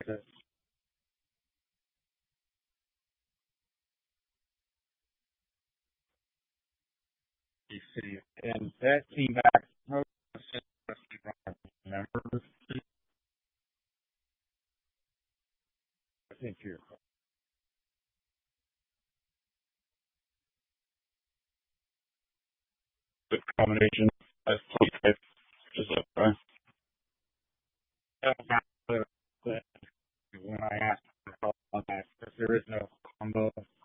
to DC. And that came back members. I think you're the combination as type is up, right? When I asked for help on that, because there is no combo